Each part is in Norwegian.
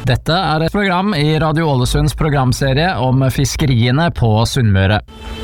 Dette et program I Radio Ålesunds programserie om fiskeriene på Sunnmøre.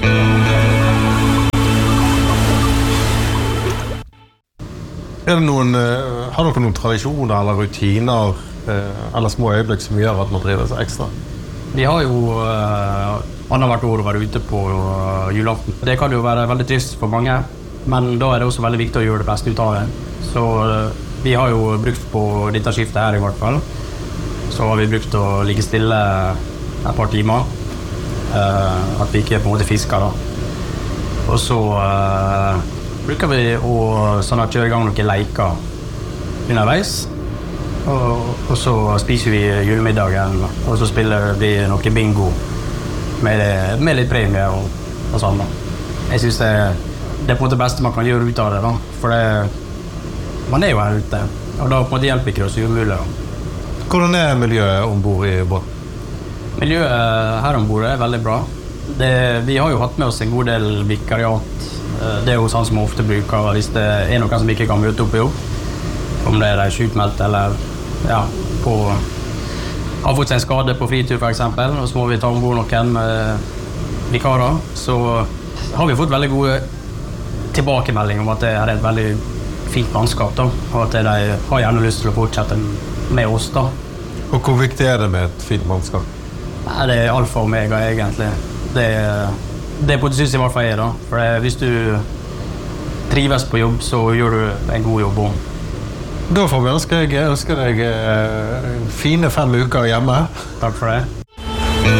Har dere noen tradisjoner eller rutiner eller små øyeblikk som gjør at man driver seg ekstra? Vi har jo annethvert år å være ute på julaften. Det kan jo være veldig trist for mange, men da det også veldig viktig å gjøre det beste ut av det. Så vi har jo brukt på dette skiftet her I hvert fall. Så har vi brukt å ligge stille et par timer. At vi ikke på en måte fisker da. Og så bruker vi å sånn at kjøre I gang noen leker underveis. Og så spiser vi julemiddagen, og så spiller vi noe bingo med litt premie og sånn da. Jeg synes det på en måte det beste man kan gjøre ut av det da, for man jo her ute, og da på en måte hjelper ikke det så umulig da. Hvordan miljøet ombord I båten? Miljøet her ombord veldig bra. Vi har jo hatt med oss en god del vikariat. Det jo sånn som man ofte bruker hvis det noen som ikke kan møte opp på jobb. Om det de sykmeldt eller har fått seg en skade på fritur for eksempel, og så må vi ta ombord noen med vikarer, så har vi fått veldig gode tilbakemeldinger om at det et veldig fint mannskap da, og at de har gjerne lyst til å fortsette med oss da. Og hvor viktig det med et fint mannskap? Det alfa og omega egentlig. Det på det synes I hvert fall da, for hvis du trives på jobb, så gjør du en god jobb også. Da får vi ønske deg fine 5 uker hjemme. Takk for det.